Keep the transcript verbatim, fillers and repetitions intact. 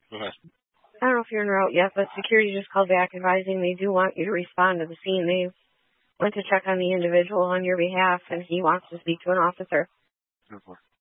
Go ahead. I don't know if you're en route yet, but security just called back advising they do want you to respond to the scene. They went to check on the individual on your behalf, and he wants to speak to an officer. Go for it.